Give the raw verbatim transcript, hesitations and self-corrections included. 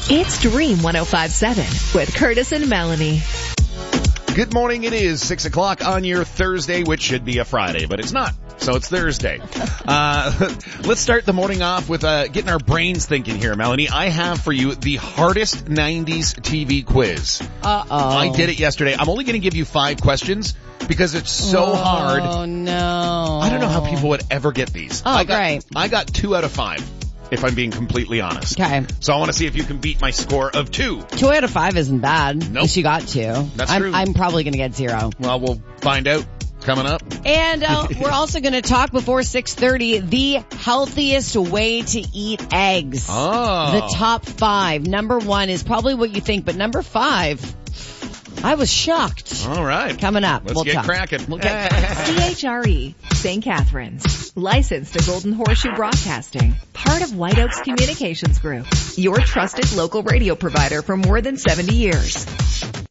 It's Dream one oh five point seven with Curtis and Melanie. Good morning. It is six o'clock on your Thursday, which should be a Friday, but it's not. So it's Thursday. Uh, let's start the morning off with uh, getting our brains thinking here, Melanie. I have for you the hardest nineties T V quiz. Uh-oh. I did it yesterday. I'm only going to give you five questions because it's so oh, hard. Oh, no. I don't know how people would ever get these. Oh, I got, great. I got two out of five, if I'm being completely honest. Okay. So I want to see if you can beat my score of two. Two out of five isn't bad. Nope. At least you got two. That's I'm, true. I'm probably going to get zero. Well, we'll find out coming up. And uh, we're also going to talk before six thirty the healthiest way to eat eggs. Oh. The top five. Number one is probably what you think, but number five, I was shocked. All right. Coming up. Let's we'll get talk. cracking. We'll get cracking. C H R E, Saint Catharines. Licensed to Golden Horseshoe Broadcasting. Part of White Oaks Communications Group. Your trusted local radio provider for more than seventy years.